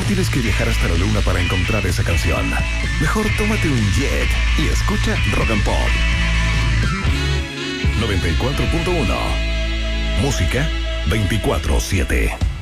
tienes que viajar hasta la luna para encontrar esa canción. Mejor tómate un jet y escucha Rock and Pop 94.1. Música 24/7.